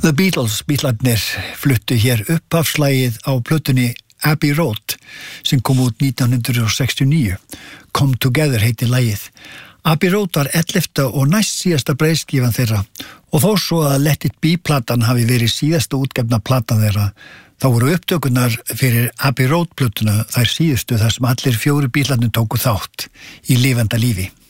The Beatles, Bítlarnir, fluttu hér upphafslagið á plötunni Abbey Road sem kom út 1969. Come Together heitir lagið. Abbey Road var 11. og næst síðasta breiðskífan þeirra og þó svo að Let It Be platan hafi verið síðasta útgefna platan þeirra, þá voru upptökurnar fyrir Abbey Road plötuna þær síðustu þar sem allir 4 Bítlarnir tóku þátt í lifanda lífi.